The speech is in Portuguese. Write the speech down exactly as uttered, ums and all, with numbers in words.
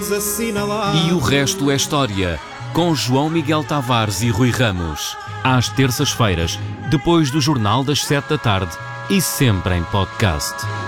deles assinalados. E o resto é história, com João Miguel Tavares e Rui Ramos. Às terças-feiras, depois do Jornal das Sete da Tarde e sempre em podcast.